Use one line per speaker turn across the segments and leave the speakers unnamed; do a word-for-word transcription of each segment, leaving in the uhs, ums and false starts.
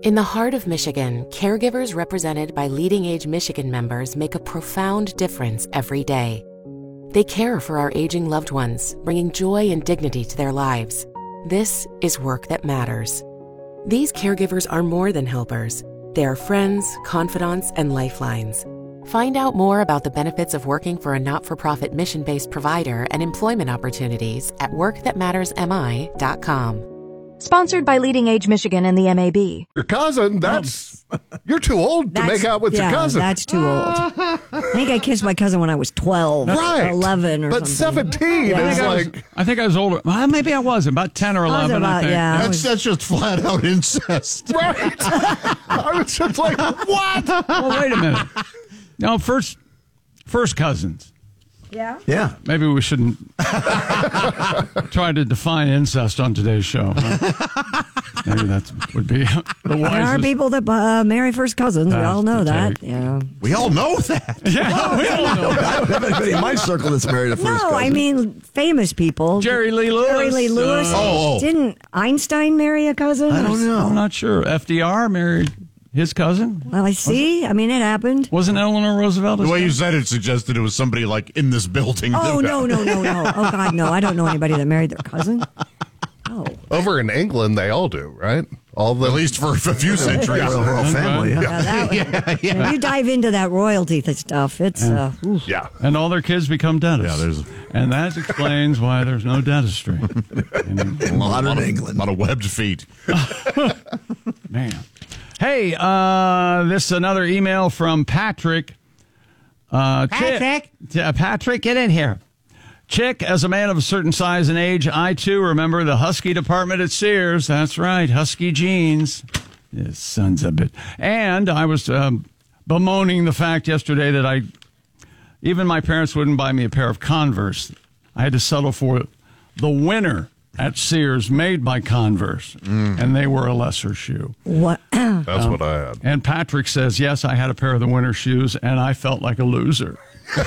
In the heart of Michigan, caregivers represented by Leading Age Michigan members make a profound difference every day. They care for our aging loved ones, bringing joy and dignity to their lives. This is work that matters. These caregivers are more than helpers. They are friends, confidants, and lifelines. Find out more about the benefits of working for a not-for-profit mission-based provider and employment opportunities at work that matters m i dot com.
Sponsored by Leading Age Michigan and the M A B.
Your cousin, that's... You're too old to make out with
yeah,
your cousin.
that's too old. I think I kissed my cousin when I was twelve
right.
or eleven or
but
something.
But seventeen
yeah.
is
I
like...
Was, I think I was older. Well, maybe I was. About ten or eleven, I,
about,
I think.
Yeah,
that's,
was,
that's just flat out incest.
Right. I was just like, what?
Well, wait a minute. No, first, first cousins.
Yeah?
Yeah.
Maybe we shouldn't try to define incest on today's show. Huh? Maybe that would be the wisest.
There are people that uh, marry first cousins. We all know that.
take.
Yeah.
We all know that.
Yeah, we all know
I
that.
don't have anybody in my circle that's married a first
No,
cousin.
I mean famous people.
Jerry Lee Lewis.
Jerry Lee Lewis.
Uh,
Oh, oh.
Didn't Einstein marry a cousin?
I don't know.
I'm not sure. F D R married his cousin.
Well, I see. I mean, it happened.
Wasn't Eleanor Roosevelt his
The way you
cousin?
said it suggested it was somebody like in this building.
Oh,
that-
no, no, no, no. Oh, God, no. I don't know anybody that married their cousin. No.
Over in England, they all do, right? All the
At least for a few centuries.
Yeah.
The royal family. Yeah.
Yeah, that was,
yeah, yeah.
When you dive into that royalty th- stuff, it's... Uh, oof.
Yeah.
And all their kids become dentists.
Yeah, there's-
and that explains why there's no dentistry. in
A lot,
modern
of,
England.
A lot of webbed feet.
Man. Hey, uh, this is another email from Patrick. Uh,
Patrick?
Chick, uh, Patrick, get in here. Chick, as a man of a certain size and age, I too remember the Husky department at Sears. That's right, Husky jeans. Yes, sons of it. And I was um, bemoaning the fact yesterday that I, even my parents wouldn't buy me a pair of Converse. I had to settle for the winner at Sears, made by Converse, mm. and they were a lesser shoe.
What?
That's
um,
what I had.
And Patrick says, yes, I had a pair of the winter shoes, and I felt like a loser.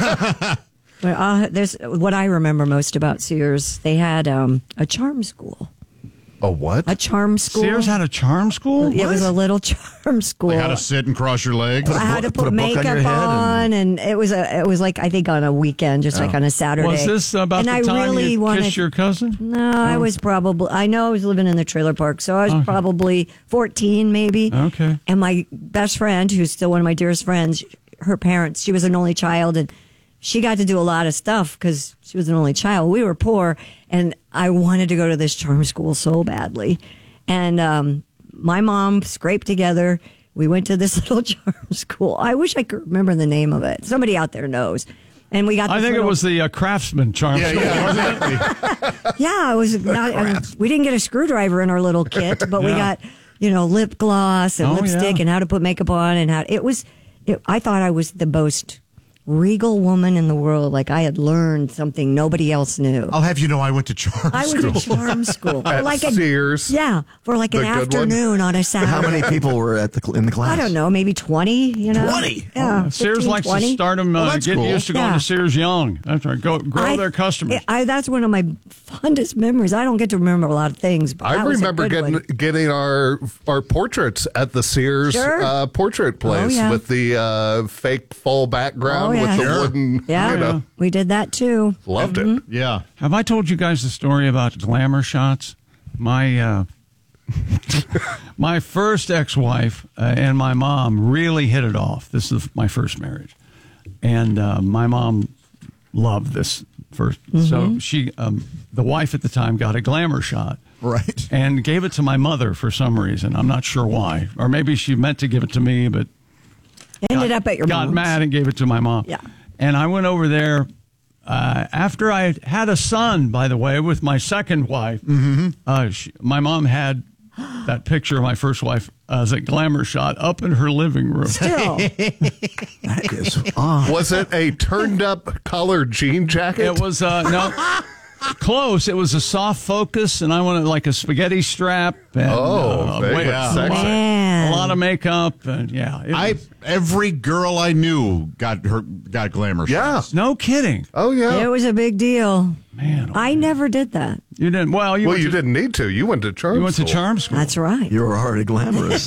But uh, there's what I remember most about Sears. They had um, a charm school.
A what?
A charm school.
Sears had a charm school?
It was a little charm school.
Like how to sit and cross your legs.
I had to put,
a book
makeup
on, your head
on,
and...
and it was a. It was like I think on a weekend, just like on a Saturday.
Was this about
and
the
I
time
really
you
wanted,
kissed your cousin?
No, I was probably. I know I was living in the trailer park, so I was
Okay.
probably fourteen, maybe.
Okay.
And my best friend, who's still one of my dearest friends, her parents. She was an only child, and she got to do a lot of stuff because she was an only child. We were poor, and I wanted to go to this charm school so badly. And um, my mom scraped together. We went to this little charm school. I wish I could remember the name of it. Somebody out there knows. And we got.
I
this
think
little,
it was the uh, Craftsman charm
Yeah,
school.
yeah.
Yeah, it was. Not, I mean, we didn't get a screwdriver in our little kit, but we
Yeah.
got, you know, lip gloss and
Oh,
lipstick
yeah.
and how to put makeup on and how it was. It, I thought I was the most regal woman in the world. Like I had learned something nobody else knew.
I'll have you know I went to charm
I
school.
was at charm school.
At
like a,
Sears.
Yeah, for like an
The good one?
afternoon on a Saturday.
How many people were at the cl- in the class?
I don't know, maybe twenty, you know?
twenty?
Yeah.
Uh, Sears
fifteen,
likes
twenty.
to start them, uh,
Well, that's
get
cool.
used to going
Yeah.
to Sears young. That's right. Go grow
I-
their customers.
I, that's one of my fondest memories. I don't get to remember a lot of things, but
I
that was a
remember
good
getting
one.
getting our our portraits at the Sears
Sure.
uh, portrait place
yeah.
with the uh, fake full background
Oh, yeah.
with the
Sure.
wooden.
Yeah,
You know,
we did that too.
loved it.
Yeah.
Have I told you guys the story about glamour shots? My uh, my first ex-wife uh, and my mom really hit it off. This is my first marriage, and uh, my mom loved this first. So she, um, the wife at the time, got a glamour shot.
Right.
And gave it to my mother for some reason. I'm not sure why, or maybe she meant to give it to me, but
Ended
got,
up at your
got
mom's.
mad and gave it to my mom.
Yeah.
And I went over there uh, after I had a son, by the way, with my second wife. Mm-hmm. Uh, she, my mom had that picture of my first wife as a glamour shot up in her living room.
Still.
That is odd.
Was it a turned up collared jean jacket?
It was uh, no close. It was a soft focus, and I wanted like a spaghetti strap. And,
Oh,
uh,
there you
wait,
go.
a,
Sexy.
lot,
Man.
a lot of makeup, and yeah, it
I
was-
every girl I knew got her got glamour
Yeah.
shots.
no kidding,
Oh yeah.
It was a big deal.
man.
I never did that.
You didn't. Well, you
well,
went
you
to,
didn't need to. You went to charm.
You went to
school.
charm school.
That's right.
You were already glamorous.